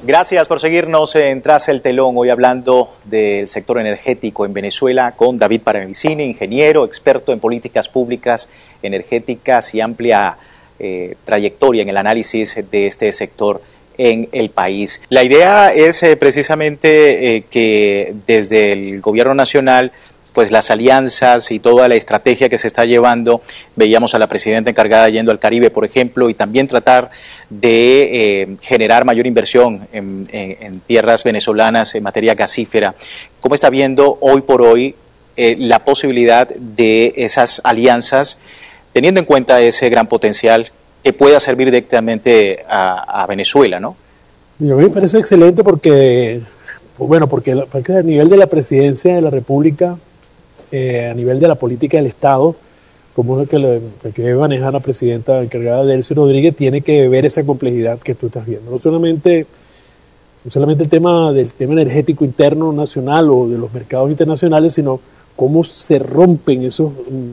Gracias por seguirnos en Tras el Telón, hoy hablando del sector energético en Venezuela con David Paravicini, ingeniero, experto en políticas públicas energéticas y amplia trayectoria en el análisis de este sector en el país. La idea es precisamente que desde el gobierno nacional pues las alianzas y toda la estrategia que se está llevando, veíamos a la presidenta encargada yendo al Caribe, por ejemplo, y también tratar de generar mayor inversión en tierras venezolanas en materia gasífera. ¿Cómo está viendo hoy por hoy la posibilidad de esas alianzas, teniendo en cuenta ese gran potencial que pueda servir directamente a Venezuela, ¿no? A mí me parece excelente porque a nivel de la presidencia de la República, a nivel de la política del Estado, como es el que debe manejar la presidenta encargada Delcy Rodríguez, tiene que ver esa complejidad que tú estás viendo. No solamente el tema del tema energético interno nacional o de los mercados internacionales, sino cómo se rompen esas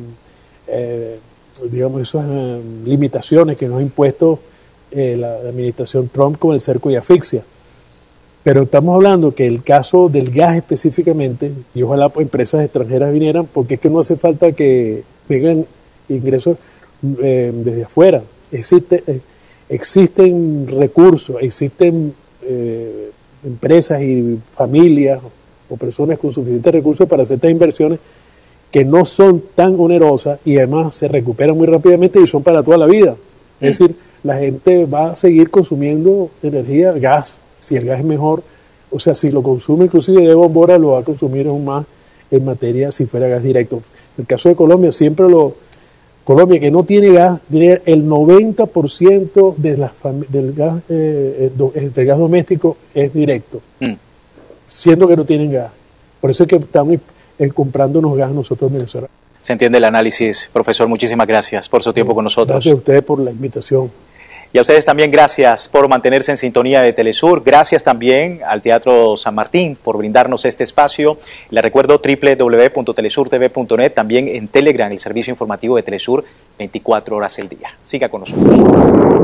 limitaciones que nos ha impuesto la administración Trump con el cerco y asfixia. Pero estamos hablando que el caso del gas específicamente, y ojalá empresas extranjeras vinieran, porque es que no hace falta que vengan ingresos desde afuera. Existen recursos, existen empresas y familias o personas con suficientes recursos para hacer estas inversiones que no son tan onerosas y además se recuperan muy rápidamente y son para toda la vida. Es decir, la gente va a seguir consumiendo energía, gas, si el gas es mejor, o sea, si lo consume inclusive de bombora, lo va a consumir aún más en materia si fuera gas directo. En el caso de Colombia, Colombia que no tiene gas, tiene el 90% del gas doméstico es directo, siendo que no tienen gas. Por eso es que estamos comprándonos gas nosotros en Venezuela. Se entiende el análisis, profesor. Muchísimas gracias por su tiempo con nosotros. Gracias a ustedes por la invitación. Y a ustedes también gracias por mantenerse en sintonía de Telesur. Gracias también al Teatro San Martín por brindarnos este espacio. Les recuerdo www.telesurtv.net, también en Telegram, el servicio informativo de Telesur, 24 horas al día. Siga con nosotros.